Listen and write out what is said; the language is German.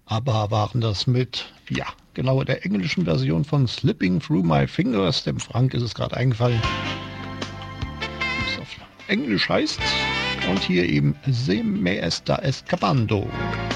Aber waren das mit, ja, genau der englischen Version von Slipping Through My Fingers. Dem Frank ist es gerade eingefallen, was auf Englisch heißt. Und hier eben Se me está escapando.